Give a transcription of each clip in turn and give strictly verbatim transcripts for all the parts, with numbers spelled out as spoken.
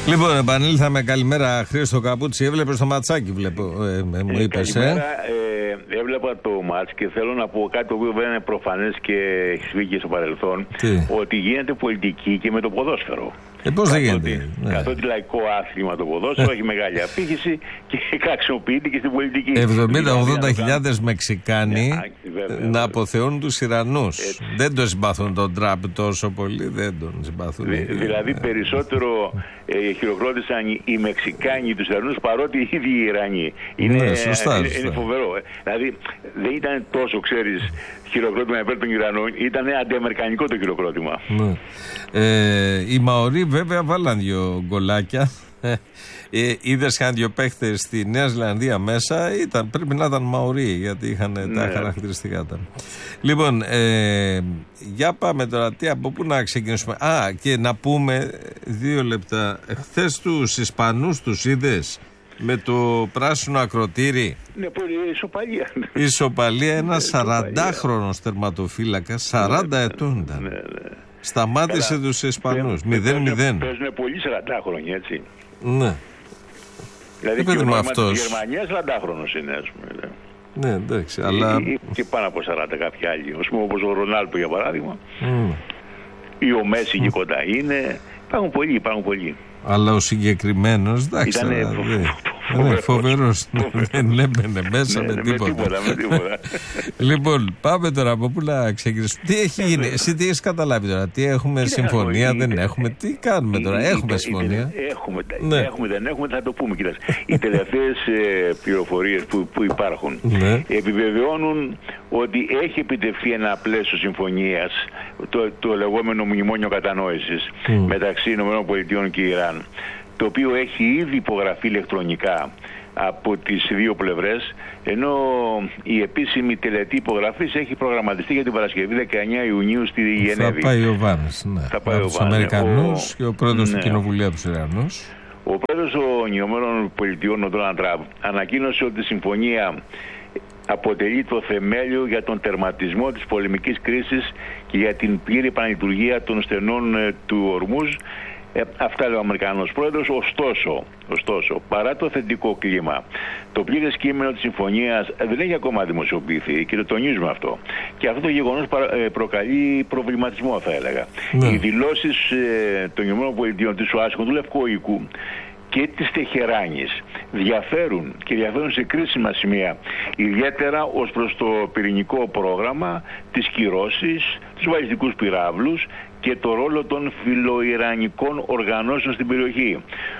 Λοιπόν, επανήλθαμε. Καλημέρα, Χρήστο Καπούτσι. Έβλεπες το ματσάκι, βλέπω. Ε, μου είπες, ε. ε. Έβλεπα το μάτς και θέλω να πω κάτι το οποίο δεν είναι προφανές και έχει σφίγγει στο παρελθόν. Τι? Ότι γίνεται πολιτική και με το ποδόσφαιρο. Ε, πώς δεν γίνεται. Ναι. Καθότι λαϊκό άθλημα το ποδόσφαιρο έχει μεγάλη απήχηση και χρησιμοποιείται και στην πολιτική. εβδομήντα ογδόντα χιλιάδες Μεξικάνοι ναι, να αποθεώνουν τους Ιρανούς. Έτσι. Δεν τον συμπαθούν τον Τραμπ τόσο πολύ, δεν τον συμπαθούν. Δη, δηλαδή περισσότερο ε, χειροκρότησαν οι Μεξικάνοι τους Ιρανούς παρότι οι ίδιοι οι Ιρανοί. Είναι, ναι, σωστά, είναι, σωστά. είναι φοβερό. Ε. Δηλαδή δεν ήταν τόσο, ξέρεις, χειροκρότημα υπέρ των Ιρανών, ήταν αντιαμερικανικό το χειροκρότημα. Ναι. Ε, οι Μαωρί βέβαια βάλαν δύο γκολάκια. Ε, είδες είχαν δύο παίχτες στη Νέα Ζηλανδία μέσα, ήταν, πρέπει να ήταν Μαωρί γιατί είχαν ναι. τα χαρακτηριστικά τα. Λοιπόν, ε, για πάμε τώρα, τι, από πού να ξεκινήσουμε. Α, και να πούμε δύο λεπτά. Χθες τους Ισπανούς τους είδες με το πράσινο ακροτήρι. Ναι, πολύ ισοπαλία. Ισοπαλία, ένα σαραντάχρονος τερματοφύλακας, σαράντα ναι, ετών ήταν. Ναι, ναι. Σταμάτησε καλά, τους Ισπανούς, μηδέν μηδέν. Παίζουν πολύ σαραντάχρονοι, έτσι. Ναι. Δηλαδή και ο νόημα της Γερμανίας σαραντάχρονος είναι, ας πούμε. Ναι, εντάξει, αλλά... Ή, ή, και πάνω από σαράντα κάποιοι άλλοι, ας πούμε, όπως ο Ρονάλντο για παράδειγμα. Mm. Ή ο Μέση mm. και κοντά είναι. Υπάρχουν πολλοί, υπάρχουν πολλοί. Αλλά ο συγκεκριμένος, εντάξει, είναι φοβερός. Δεν έμπαινε μέσα με τίποτα. Λοιπόν, πάμε τώρα από πού να ξεκινήσουμε. Τι έχει γίνει, εσύ τι έχεις καταλάβει τώρα, τι έχουμε συμφωνία, δεν έχουμε, τι κάνουμε τώρα, έχουμε συμφωνία. Έχουμε, δεν έχουμε, θα το πούμε. Οι τελευταίες πληροφορίες που υπάρχουν επιβεβαιώνουν ότι έχει επιτευχθεί ένα πλαίσιο συμφωνίας, το λεγόμενο μνημόνιο κατανόησης μεταξύ ΗΠΑ και Ιράν, το οποίο έχει ήδη υπογραφεί ηλεκτρονικά από τις δύο πλευρές, ενώ η επίσημη τελετή υπογραφής έχει προγραμματιστεί για την Παρασκευή δεκαεννιά Ιουνίου στη Γενέβη. Θα πάει ο Βάνες, ναι. Θα πάει ο τους Αμερικανούς ο... και ο πρόεδρος ναι. του Κοινοβουλίου από τους Ιρανούς. Ο πρόεδρος των Ηνωμένων Πολιτειών, ο Ντόναλντ Τραμπ, ανακοίνωσε ότι η συμφωνία αποτελεί το θεμέλιο για τον τερματισμό της πολεμικής κρίσης και για την πλήρη επανλειτουργία των στενών ε, του Ορμούζ. Ε, αυτά λέει ο Αμερικανός πρόεδρος. Ωστόσο, ωστόσο, παρά το θετικό κλίμα, το πλήρες κείμενο της συμφωνίας δεν έχει ακόμα δημοσιοποιηθεί και το τονίζουμε αυτό. Και αυτό το γεγονός ε, προκαλεί προβληματισμό, θα έλεγα. Ναι. Οι δηλώσεις ε, των ΗΠΑ, της Ουάσιγκτον, του Λευκού Οίκου και της Τεχεράνης διαφέρουν και διαφέρουν σε κρίσιμα σημεία, ιδιαίτερα ως προς το πυρηνικό πρόγραμμα, τις κυρώσεις, τους βαλιστικούς πυράβλους και το ρόλο των φιλοϊρανικών οργανώσεων στην περιοχή.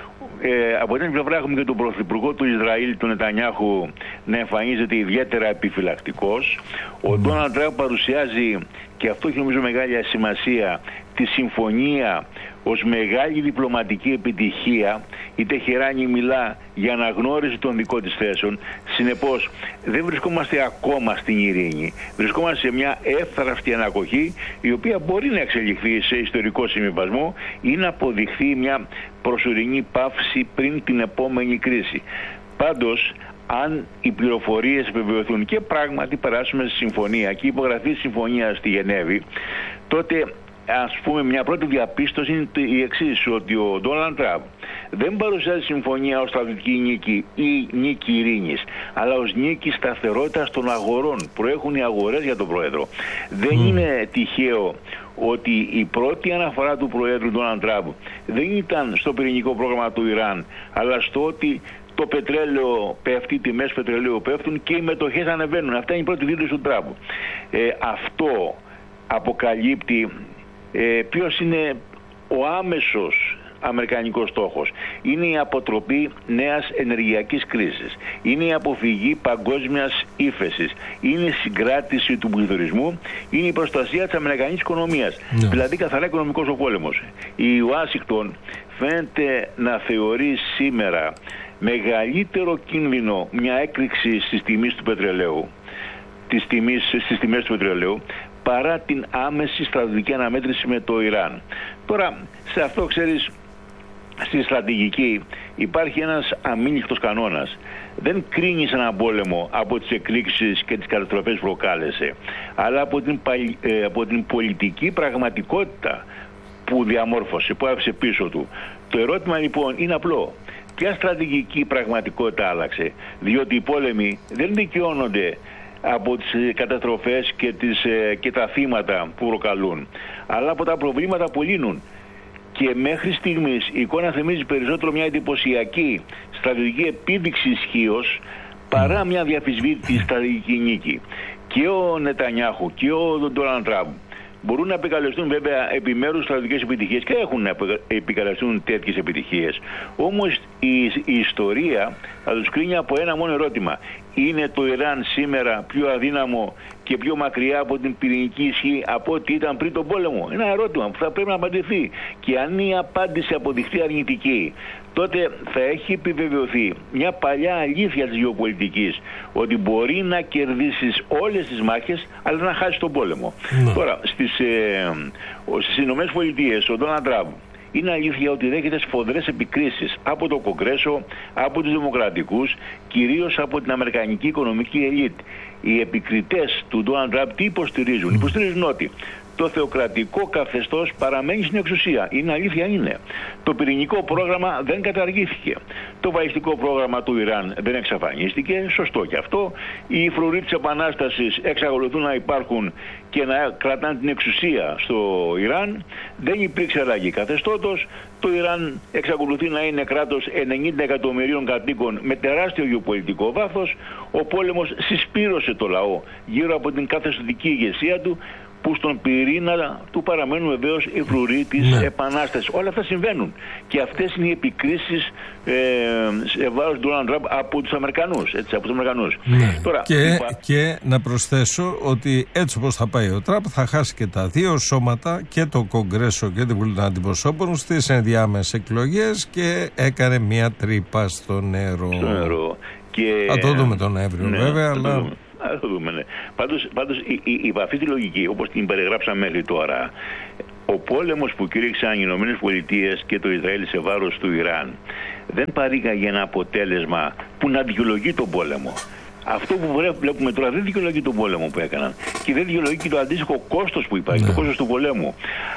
Ε, από την πλευρά έχουμε και τον Πρωθυπουργό του Ισραήλ, τον Νετανιάχου, να εμφανίζεται ιδιαίτερα επιφυλακτικός. Ο Ντόναλντ Τραμπ παρουσιάζει, και αυτό έχει νομίζω μεγάλη σημασία, τη συμφωνία ως μεγάλη διπλωματική επιτυχία. Η Τεχεράνη μιλά για αναγνώριση των δικών της θέσεων. Συνεπώς δεν βρισκόμαστε ακόμα στην ειρήνη. Βρισκόμαστε σε μια εύθραυστη ανακοχή, η οποία μπορεί να εξελιχθεί σε ιστορικό συμβιβασμό ή να αποδειχθεί μια προσωρινή παύση πριν την επόμενη κρίση. Πάντως, αν οι πληροφορίες επιβεβαιωθούν και πράγματι περάσουμε στη συμφωνία και υπογραφή συμφωνία στη Γενέβη, τότε ας πούμε μια πρώτη διαπίστωση είναι η εξής, ότι ο Ντόναλντ Τραμπ δεν παρουσιάζει συμφωνία ως στρατιωτική νίκη ή νίκη ειρήνης, αλλά ως νίκη σταθερότητας των αγορών. Προέχουν οι αγορές για τον Πρόεδρο. Δεν mm. είναι τυχαίο ότι η πρώτη αναφορά του Προέδρου Ντόναλντ Τραμπ δεν ήταν στο πυρηνικό πρόγραμμα του Ιράν, αλλά στο ότι το πετρέλαιο πέφτει, οι τιμές πετρελαίου πέφτουν και οι μετοχές ανεβαίνουν. Αυτά είναι η πρώτη δήλωση του Τραμπ. Ε, αυτό αποκαλύπτει ε, ποιος είναι ο άμεσος αμερικανικός στόχος. Είναι η αποτροπή νέας ενεργειακής κρίσης. Είναι η αποφυγή παγκόσμιας ύφεσης. Είναι η συγκράτηση του πληθωρισμού. Είναι η προστασία της αμερικανικής οικονομίας. Yeah. Δηλαδή καθαρά οικονομικός ο πόλεμος. Η Ουάσιγκτον φαίνεται να θεωρεί σήμερα μεγαλύτερο κίνδυνο μια έκρηξη στις τιμές του πετρελαίου, τις τιμές, στις τιμές του πετρελαίου, παρά την άμεση στρατηγική αναμέτρηση με το Ιράν. Τώρα, σε αυτό ξέρεις, στη στρατηγική υπάρχει ένας αμήνυχτος κανόνας. Δεν κρίνεις έναν πόλεμο από τις εκρήξεις και τις καταστροφές που προκάλεσε, αλλά από την, ε, από την πολιτική πραγματικότητα που διαμόρφωσε, που άφησε πίσω του. Το ερώτημα λοιπόν είναι απλό. Ποια στρατηγική πραγματικότητα άλλαξε? Διότι οι πόλεμοι δεν δικαιώνονται από τις καταστροφές και, τις, και τα θύματα που προκαλούν, αλλά από τα προβλήματα που λύνουν. Και μέχρι στιγμής η εικόνα θυμίζει περισσότερο μια εντυπωσιακή στρατηγική επίδειξη ισχύος παρά μια διαφυσβήτητη στρατηγική νίκη. Και ο Νετανιάχου και ο Ντόναλντ Τραμπ μπορούν να επικαλεστούν βέβαια επιμέρους στρατηγικές επιτυχίες και έχουν να επικαλεστούν τέτοιες επιτυχίες. Όμως η, η ιστορία θα τους κρίνει από ένα μόνο ερώτημα. Είναι το Ιράν σήμερα πιο αδύναμο και πιο μακριά από την πυρηνική ισχύ από ό,τι ήταν πριν τον πόλεμο? Ένα ερώτημα που θα πρέπει να απαντηθεί. Και αν η απάντηση αποδειχθεί αρνητική, τότε θα έχει επιβεβαιωθεί μια παλιά αλήθεια της γεωπολιτικής, ότι μπορεί να κερδίσεις όλες τις μάχες αλλά να χάσεις τον πόλεμο. Ναι. Τώρα, στις, ε, στις Ηνωμένες Πολιτείες ο Ντόναλντ Τραμπ είναι αλήθεια ότι δέχεται σφοδρές επικρίσεις από το Κογκρέσο, από τους Δημοκρατικούς, κυρίως από την Αμερικανική οικονομική ελίτ. Οι επικριτές του Ντόναλντ Τραμπ τι υποστηρίζουν? Mm. Υποστηρίζουν ότι το θεοκρατικό καθεστώς παραμένει στην εξουσία. Είναι αλήθεια, είναι. Το πυρηνικό πρόγραμμα δεν καταργήθηκε. Το βαλιστικό πρόγραμμα του Ιράν δεν εξαφανίστηκε. Σωστό και αυτό. Οι φρουροί της Επανάστασης εξακολουθούν να υπάρχουν και να κρατάνε την εξουσία στο Ιράν. Δεν υπήρξε αλλαγή καθεστώτος. Το Ιράν εξακολουθεί να είναι κράτος ενενήντα εκατομμυρίων κατοίκων με τεράστιο γεωπολιτικό βάθος. Ο πόλεμος συσπήρωσε το λαό γύρω από την καθεστωτική ηγεσία του, που στον πυρήνα του παραμένουν βεβαίως οι φρουροί της ναι. Επανάστασης. Όλα αυτά συμβαίνουν. Και αυτές είναι οι επικρίσεις ε, σε βάρος του Ντόναλντ Τραμπ από τους Αμερικανούς. Έτσι, από τους Αμερικανούς. Ναι. Τώρα, και, είπα... και να προσθέσω ότι έτσι όπως θα πάει ο Τραμπ θα χάσει και τα δύο σώματα, και το Κογκρέσο και την Βουλή των Αντιπροσώπων, στις ενδιάμεσες εκλογές, και έκανε μια τρύπα στο νερό. Στο νερό. Και... Θα το δούμε τον Νοέμβριο ναι, βέβαια, αλλά... Θα το δούμε, ναι. Πάντως, πάντως η, η, η βαφή τη λογική, όπως την περιγράψαμε μέχρι τώρα, ο πόλεμος που κήρυξαν οι Ηνωμένες Πολιτείες και το Ισραήλ σε βάρος του Ιράν δεν παρήγαγε ένα αποτέλεσμα που να δικαιολογεί τον πόλεμο. Αυτό που βλέπουμε τώρα δεν δικαιολογεί τον πόλεμο που έκαναν και δεν δικαιολογεί και το αντίστοιχο κόστος που υπάρχει, ναι. το κόστος του πολέμου.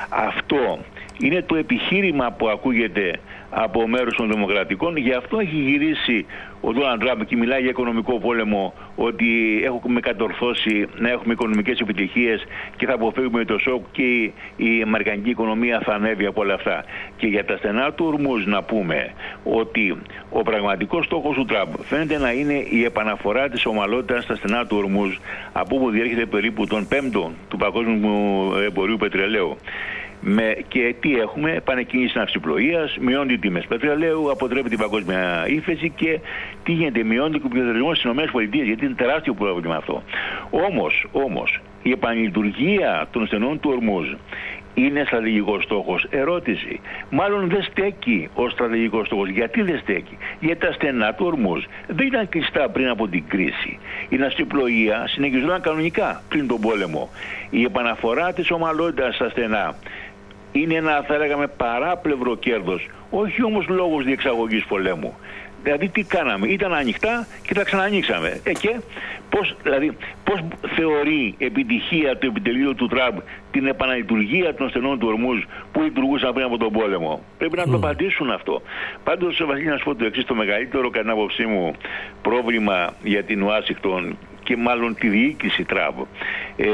Αυτό είναι το επιχείρημα που ακούγεται από μέρους των Δημοκρατικών. Γι' αυτό έχει γυρίσει ο Ντόναλντ Τραμπ και μιλάει για οικονομικό πόλεμο, ότι έχουμε κατορθώσει να έχουμε οικονομικές επιτυχίες και θα αποφύγουμε το σοκ και η αμερικανική οικονομία θα ανέβει από όλα αυτά. Και για τα στενά του Ορμούζ να πούμε ότι ο πραγματικός στόχος του Τραμπ φαίνεται να είναι η επαναφορά της ομαλότητας στα στενά του Ορμούζ, από όπου διέρχεται περίπου τον πέμπτο του παγκόσμιου εμπορίου πετρελαίου. Με, και τι έχουμε? Επανεκκίνηση ναυσιπλοείας, μειώνει οι τιμές πετρελαίου, αποτρέπει την παγκόσμια ύφεση και τι γίνεται? Μειώνει ο πληθωρισμός στις ΗΠΑ, γιατί είναι τεράστιο πρόβλημα αυτό. Όμως, όμως, η επανλειτουργία των στενών του Ορμούζ είναι στρατηγικός στόχος? Ερώτηση. Μάλλον δεν στέκει ως στρατηγικός στόχος. Γιατί δεν στέκει? Γιατί τα στενά του Ορμούζ δεν ήταν κλειστά πριν από την κρίση. Η ναυσιπλοεία συνεχιζόταν κανονικά πριν τον πόλεμο. Η επαναφορά της ομαλότητας στα στενά είναι ένα, θα λέγαμε, παράπλευρο κέρδος, όχι όμως λόγος διεξαγωγής πολέμου. Δηλαδή τι κάναμε? Ήταν ανοιχτά και τα ξανανοίξαμε. Ε, και πώς, δηλαδή, πώς θεωρεί επιτυχία του επιτελείου του Τραμπ την επαναλειτουργία των στενών του Ορμούζ που λειτουργούσαν πριν από τον πόλεμο? Πρέπει να mm. το απαντήσουν αυτό. Πάντως, Βασίλη, να σου πω το εξής: το μεγαλύτερο, κατά την άποψή μου, πρόβλημα για την Ουάσιγκτον και μάλλον τη διοίκηση Τραμπ ε,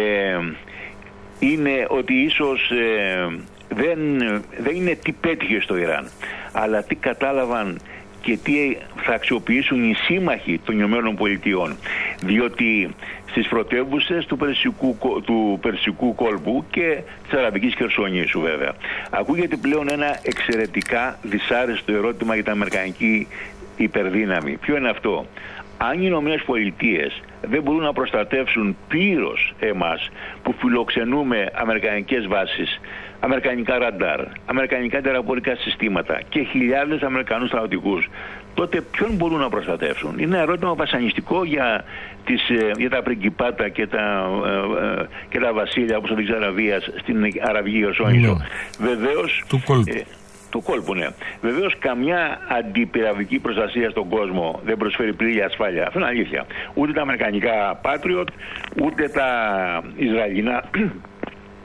είναι ότι ίσως ε, δεν, δεν είναι τι πέτυχε στο Ιράν, αλλά τι κατάλαβαν και τι θα αξιοποιήσουν οι σύμμαχοι των Ηνωμένων Πολιτειών. Διότι στις πρωτεύουσες του Περσικού, του Περσικού κόλπου και της Αραβικής Χερσονήσου βέβαια ακούγεται πλέον ένα εξαιρετικά δυσάρεστο ερώτημα για την αμερικανική υπερδύναμη. Ποιο είναι αυτό? Αν οι Ηνωμένες Πολιτείες δεν μπορούν να προστατεύσουν πλήρως εμάς που φιλοξενούμε αμερικανικές βάσεις, αμερικανικά ραντάρ, αμερικανικά τεραπορικά συστήματα και χιλιάδες Αμερικανούς στρατιωτικούς, τότε ποιον μπορούν να προστατεύσουν? Είναι ένα ερώτημα βασανιστικό για, τις, για τα πριγκιπάτα και τα, και τα βασίλεια όπως ο της Αραβίας στην Αραβική Χερσόνησο. Ναι. Βεβαίως... Του κόλπου. Ε, του κόλπου, ναι. Βεβαίως καμιά αντιπυραυλική προστασία στον κόσμο δεν προσφέρει πλήρη ασφάλεια. Αυτό είναι αλήθεια. Ούτε τα αμερικανικά Patriot, ούτε τα Ισραηλινά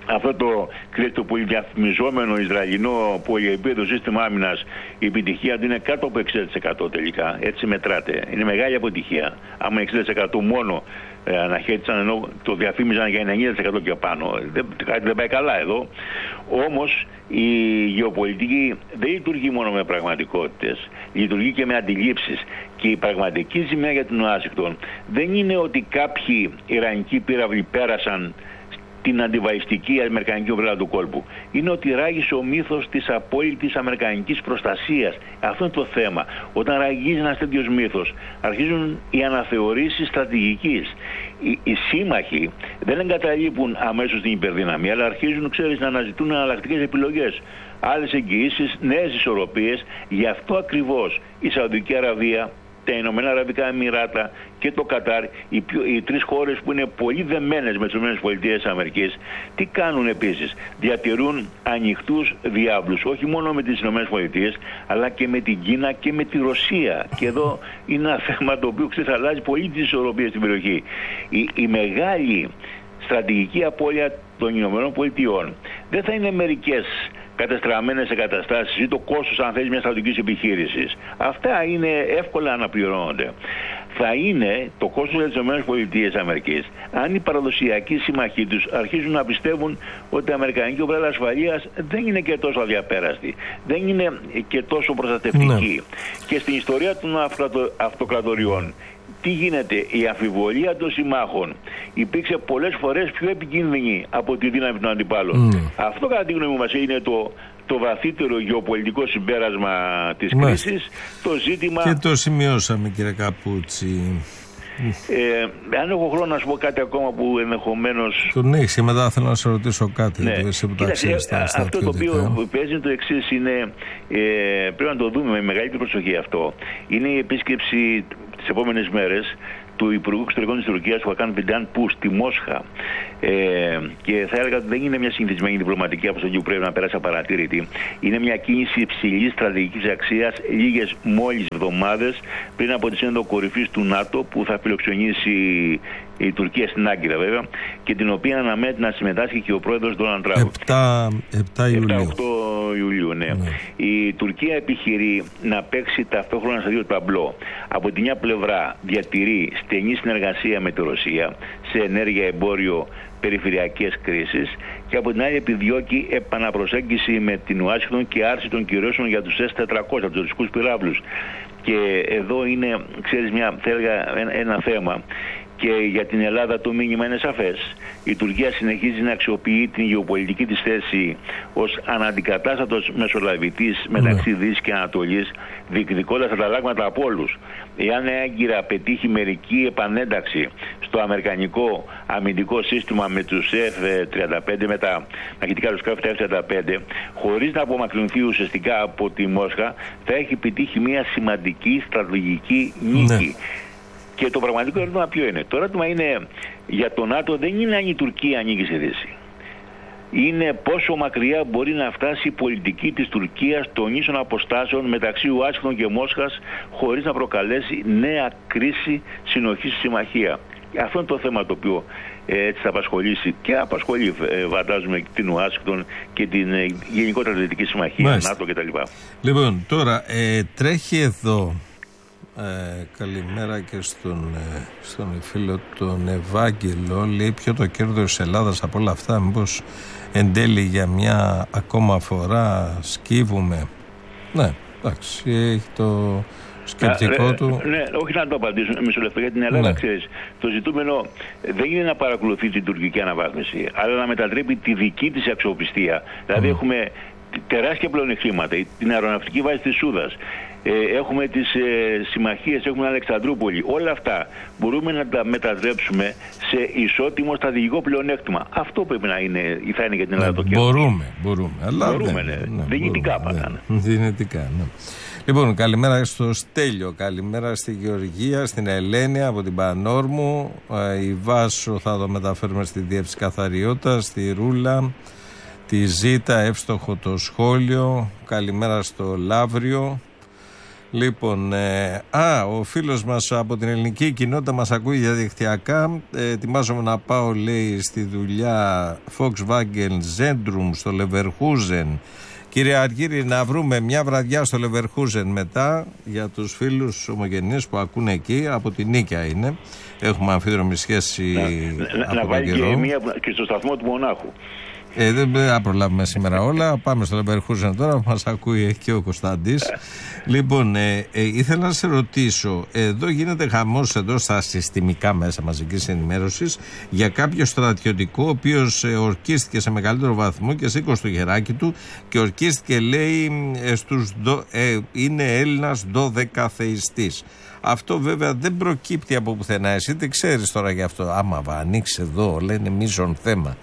αυτό το, το πολυδιαφημιζόμενο Ισραηλινό πολυεπίπεδο σύστημα άμυνας, η επιτυχία του είναι κάτω από εξήντα τοις εκατό τελικά. Έτσι μετράται. Είναι μεγάλη αποτυχία. Άμα εξήντα τοις εκατό μόνο ε, αναχέτησαν, ενώ το διαφήμιζαν για ενενήντα τοις εκατό και πάνω. Δεν, κάτι δεν πάει καλά εδώ. Όμως η γεωπολιτική δεν λειτουργεί μόνο με πραγματικότητες, λειτουργεί και με αντιλήψεις. Και η πραγματική ζημιά για την Ουάσιγκτον δεν είναι ότι κάποιοι ιρανικοί πύραυλοι πέρασαν την αντιβαϊστική αμερικανική ομπρέλα του κόλπου. Είναι ότι ράγισε ο μύθος της απόλυτης αμερικανικής προστασίας. Αυτό είναι το θέμα. Όταν ραγίζει ένας τέτοιος μύθος, αρχίζουν οι αναθεωρήσεις στρατηγικής. Οι, οι σύμμαχοι δεν εγκαταλείπουν αμέσως την υπερδύναμη, αλλά αρχίζουν, ξέρεις, να αναζητούν εναλλακτικές επιλογές. Άλλες εγγυήσεις, νέες ισορροπίες. Γι' αυτό ακριβώς η Σαουδική Αραβία, τα Ηνωμένα Αραβικά Εμιράτα και το Κατάρ, οι, πιο, οι τρεις χώρες που είναι πολύ δεμένες με τις ΗΠΑ, τι κάνουν επίσης? Διατηρούν ανοιχτούς διάβλους, όχι μόνο με τις ΗΠΑ, αλλά και με την Κίνα και με τη Ρωσία. Και εδώ είναι ένα θέμα το οποίο ξέρεις, αλλάζει πολύ τις ισορροπίες στην περιοχή. Η, η μεγάλη στρατηγική απώλεια των ΗΠΑ δεν θα είναι μερικές κατεστραμμένες εγκαταστάσεις ή το κόστος, αν θέλεις, μιας στρατιωτικής επιχείρησης. Αυτά είναι εύκολα αναπληρώνονται. Θα είναι το κόστος για τις ΗΠΑ αν οι παραδοσιακοί σύμμαχοί τους αρχίζουν να πιστεύουν ότι η αμερικανική ομπρέλα ασφαλείας δεν είναι και τόσο αδιαπέραστη, δεν είναι και τόσο προστατευτική. Ναι. Και στην ιστορία των αυτοκρατοριών, τι γίνεται? Η αμφιβολία των συμμάχων υπήρξε πολλές φορές πιο επικίνδυνη από τη δύναμη των αντιπάλων. Mm. Αυτό, κατά τη γνώμη μας, είναι το, το βαθύτερο γεωπολιτικό συμπέρασμα της mm. κρίσης. Το ζήτημα... Και το σημειώσαμε, κύριε Καπούτσι. Ε, αν έχω χρόνο να σου πω κάτι ακόμα που ενδεχομένως... Τον έχεις και μετά θέλω να σε ρωτήσω κάτι. Ναι. Εσύ που τα ξέρεις, στα, αυτό το οποίο παίζει το εξής είναι, ε, πρέπει να το δούμε με μεγαλύτερη προσοχή αυτό. Είναι η επίσκεψη τις επόμενες μέρες του Υπουργού Εξωτερικών της Τουρκίας, του Χακάν Φιντάν, που στη Μόσχα, ε, και θα έλεγα ότι δεν είναι μια συνηθισμένη διπλωματική αποστολή που πρέπει να περάσει απαρατήρητη. Είναι μια κίνηση υψηλής στρατηγικής αξίας, λίγες μόλις εβδομάδες πριν από τη Σύνοδο Κορυφής του ΝΑΤΟ που θα φιλοξενήσει η Τουρκία στην Άγκυρα, βέβαια, και την οποία αναμένεται να συμμετάσχει και ο πρόεδρος Ντόναλντ Τραμπ. επτά Ιουλίου. επτά οκτώ Ιουλίου, ναι. ναι. Η Τουρκία επιχειρεί να παίξει ταυτόχρονα σε δύο ταμπλό. Από τη μια πλευρά διατηρεί στενή συνεργασία με τη Ρωσία σε ενέργεια, εμπόριο, περιφερειακές κρίσεις, και από την άλλη επιδιώκει επαναπροσέγγιση με την Ουάσιγκτον και άρση των κυρώσεων για τους ες τετρακόσια, τους ρωσικούς πυράβλους. Και εδώ είναι, ξέρεις, μια, θα έλεγα, ένα, ένα θέμα. Και για την Ελλάδα το μήνυμα είναι σαφές. Η Τουρκία συνεχίζει να αξιοποιεί την γεωπολιτική της θέση ως αναντικατάστατος μεσολαβητής μεταξύ ναι. Δύσης και Ανατολής, διεκδικώντας ανταλλάγματα από όλους. Εάν έγκυρα πετύχει μερική επανένταξη στο αμερικανικό αμυντικό σύστημα με τους εφ τριάντα πέντε, με τα μαχητικά αεροσκάφη τα εφ τριάντα πέντε, χωρίς να απομακρυνθεί ουσιαστικά από τη Μόσχα, θα έχει επιτύχει μια σημαντική στρατηγική νίκη. Ναι. Και το πραγματικό ερώτημα ποιο είναι? Το ερώτημα είναι για το ΝΑΤΟ δεν είναι αν η Τουρκία ανήκει στη Δύση. Είναι πόσο μακριά μπορεί να φτάσει η πολιτική της Τουρκίας των ίσων αποστάσεων μεταξύ Ουάσιγκτον και Μόσχας χωρίς να προκαλέσει νέα κρίση συνοχής στη συμμαχία. Αυτό είναι το θέμα το οποίο ε, έτσι θα απασχολήσει και απασχολεί, ε, φαντάζομαι, την Ουάσιγκτον και την ε, γενικότερα Δυτική Συμμαχία, Μάλιστα. ΝΑΤΟ κτλ. Λοιπόν, τώρα ε, τρέχει εδώ. Ε, καλημέρα και στον, ε, στον φίλο τον Ευάγγελο. Λέει, ποιο το κέρδος της Ελλάδας από όλα αυτά? Μήπως εν τέλει για μια ακόμα φορά σκύβουμε? Ναι, εντάξει, έχει το σκεπτικό Α, του. Ναι, όχι να το απαντήσω μισό λεπτό για την Ελλάδα. Ναι. Ξέρεις, το ζητούμενο δεν είναι να παρακολουθεί την τουρκική αναβάθμιση, αλλά να μετατρέπει τη δική της αξιοπιστία. Δηλαδή, mm. έχουμε τεράστια πλεονεκτήματα, την αεροναυτική βάση της Σούδας. Ε, έχουμε τις ε, συμμαχίες, έχουμε την Αλεξανδρούπολη. Όλα αυτά μπορούμε να τα μετατρέψουμε σε ισότιμο στρατηγικό πλεονέκτημα. Αυτό πρέπει να είναι, ή θα είναι για την Ελλάδα το κέρδος. Μπορούμε, μπορούμε. Αλλά μπορούμε, ναι. ναι. Δυνητικά πάντα. Ναι. Δυνητικά, ναι. Λοιπόν, καλημέρα στο Στέλιο, καλημέρα στη Γεωργία, στην Ελένη από την Πανόρμου. Ε, η Βάσο θα το μεταφέρουμε στη Διεύθυνση Καθαριότητας, στη Ρούλα, τη Ζήτα, εύστοχο το σχόλιο. Καλημέρα στο Λαύριο. Λοιπόν, ε, α, ο φίλος μας από την ελληνική κοινότητα μας ακούει διαδικτυακά. Ε, ετοιμάζομαι να πάω, λέει, στη δουλειά Volkswagen Zentrum στο Leverkusen. Κύριε Αργύρη, να βρούμε μια βραδιά στο Leverkusen μετά για τους φίλους ομογενείς που ακούνε εκεί. Από την Νίκαια είναι. Έχουμε αμφίδρομη σχέση να, από να βάλει και μία και στο σταθμό του Μονάχου. Ε, δεν θα προλάβουμε σήμερα όλα. Πάμε στο Leverkusen τώρα που μας ακούει και ο Κωνσταντής. Λοιπόν, ε, ε, ήθελα να σε ρωτήσω, εδώ γίνεται χαμός εδώ στα συστημικά μέσα μαζικής ενημέρωσης για κάποιο στρατιωτικό ο οποίος ε, ορκίστηκε σε μεγαλύτερο βαθμό και σήκωσε το χεράκι του και ορκίστηκε, λέει, ε, στους δο, ε, είναι Έλληνας δωδεκαθεϊστής. Αυτό βέβαια δεν προκύπτει από πουθενά. Εσύ δεν ξέρεις τώρα γι' αυτό. Άμα ανοίξει εδώ, λένε μείζον θέμα.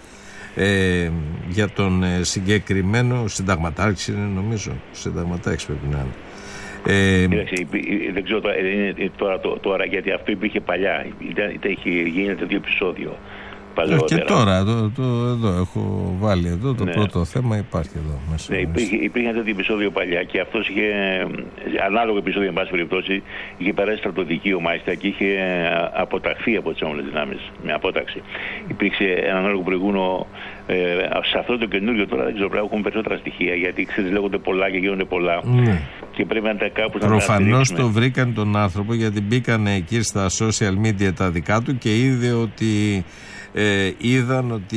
Ε, για τον ε, συγκεκριμένο συνταγματάρχη είναι, νομίζω. Συνταγματάρχη πρέπει να είναι. Ε, Κοίταξε, δεν ξέρω τώρα, είναι τώρα, τώρα γιατί αυτό υπήρχε παλιά. Ήταν, είχε γίνει τέτοιο επεισόδιο. Και τώρα, το, το, εδώ έχω βάλει εδώ το ναι. πρώτο θέμα υπάρχει εδώ μέσα. Ναι, υπήρχε, υπήρχε ένα τέτοιο επεισόδιο παλιά και αυτός είχε, ανάλογο επεισόδιο εν πάση περιπτώσει, είχε περάσει στρατοδικείο μάλιστα και είχε αποταχθεί από τις όμορες δυνάμεις με απόταξη. Υπήρξε ένα ανάλογο προηγούμενο, ε, σε αυτό το καινούριο τώρα δεν ξέρω, πρέπει να έχουμε περισσότερα στοιχεία γιατί ξέρεις λέγονται πολλά και γίνονται πολλά ναι. και πρέπει να τα κάπου να τα προφανώς το βρήκαν τον άνθρωπο γιατί μπήκαν εκεί στα social media τα δικά του και είδε ότι Ε, είδαν ότι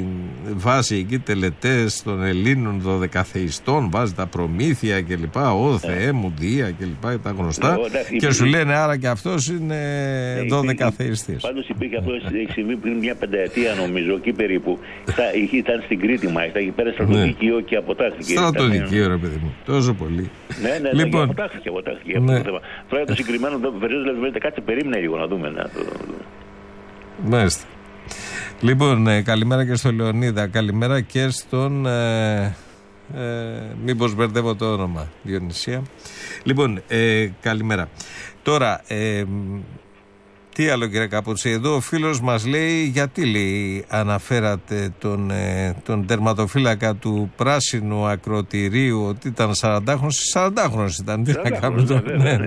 βάζει εκεί τελετές των Ελλήνων δωδεκαθεϊστών, βάζει τα προμήθεια κλπ. Ω Θεέ μου, Δία κλπ. Τα γνωστά. Ε, και σου λένε άρα και αυτός είναι ε, δωδεκαθεϊστής. Πάντως υπήρχε αυτό, έχει συμβεί πριν μια πενταετία νομίζω, εκεί περίπου. Ήταν στην Κρήτη μάλιστα, εκεί πέρα στρατοδικείο και αποτάχθηκε. Στρατοδικείο, ρε παιδί μου, τόσο πολύ. Ναι, ναι, ναι, λοιπόν, αποτάχθηκε, αποτάχθηκε. Ναι. Τώρα το συγκεκριμένο, δηλαδή, κάτσε περίμενε λίγο να δούμε. Μάλιστα. Λοιπόν, ε, καλημέρα και στο Λεωνίδα, καλημέρα και στον ε, ε, μήπως μπερδεύω το όνομα, Διονυσία. Λοιπόν, ε, καλημέρα. Τώρα, ε, τι άλλο, κύριε Καπούτσι, εδώ ο φίλος μας λέει γιατί, λέει, αναφέρατε τον, ε, τον τερματοφύλακα του πράσινου ακροτηρίου ότι ήταν σαραντάχρονος. Σαραντάχρονος ήταν, τι να κάνουμε τώρα.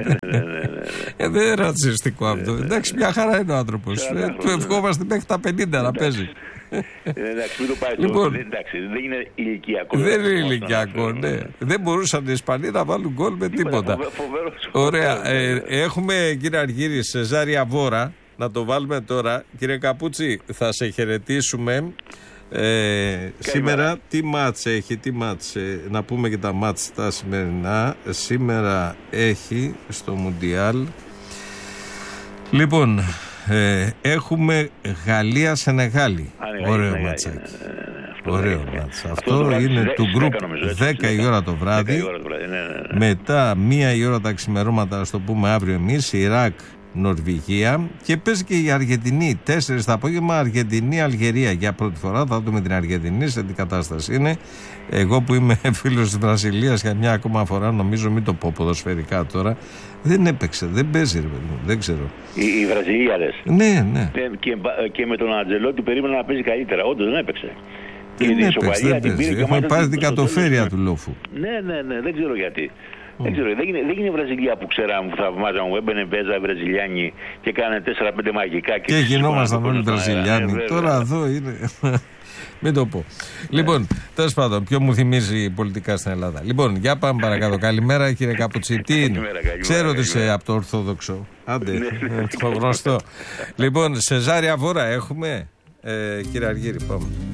Δεν είναι ρατσιστικό αυτό. Εντάξει, μια χαρά είναι ο άνθρωπος. Του ευχόμαστε μέχρι τα πενήντα να παίζει. Εντάξει, μην το πάει λοιπόν, εντάξει, δεν είναι ηλικιακό. Δεν είναι ηλικιακό, ναι. Δεν μπορούσαν οι Ισπανοί να βάλουν γκολ με τίποτα. Ωραία. Ε, έχουμε, κύριε Αργύρη, Σεζάρια Βόρα. Να το βάλουμε τώρα. Κύριε Καπούτσι, θα σε χαιρετήσουμε. Ε, σήμερα τι μάτς έχει, τι μάτς, ε, να πούμε και τα μάτς τα σημερινά. Σήμερα έχει στο Μουντιάλ. Λοιπόν, ε, έχουμε Γαλλία-Σενεγάλη. Ωραίο ματσάκι. Ωραίο μάτς. Αυτό είναι του γκρουπ δέκα η ώρα το βράδυ. Μετά μία η ώρα τα ξημερώματα, ας το πούμε αύριο εμείς, Ιράκ Νορβηγία και παίζει και η Αργεντινή τέσσερις το απόγευμα, Αργεντινή-Αλγερία για πρώτη φορά. Θα δούμε την Αργεντινή σε τι κατάσταση είναι. Εγώ που είμαι φίλος της Βραζιλίας για μια ακόμα φορά, νομίζω, μην το πω ποδοσφαιρικά τώρα, δεν έπαιξε, δεν παίζει, ρε παιδί, δεν ξέρω. Η, η Βραζιλία λες. Ναι, ναι. Και, και με τον Αντζελότη περίμενα να παίζει καλύτερα, όντως δεν έπαιξε. Δεν έπαιξε, δεν παίζει. Έχουμε πάρει την κατοφέρεια του λόφου. Ναι, ναι, ναι, δεν ξέρω γιατί. Mm. Δεν ξέρω, δεν είναι, δεν είναι η Βραζιλία που ξέραμε, που θαυμάζαμε, που έμπαινε μπέζα Βραζιλιάνοι και έκανε τέσσερα πέντε μαγικά. Και, και γινόμασταν όλοι Βραζιλιάνοι. Ναι, τώρα εδώ είναι. Μην το πω. Λοιπόν, τέλος πάντων, ποιο μου θυμίζει πολιτικά στην Ελλάδα. Λοιπόν, για πάμε παρακάτω. Καλημέρα, κύριε Καπούτσι. Τι είναι, ξέρω ότι είσαι από το Ορθόδοξο. Άντε, το γνωστό. Λοιπόν, Σεζάρια Βόρα έχουμε, ε, κύριε Αργύρη, πάμε.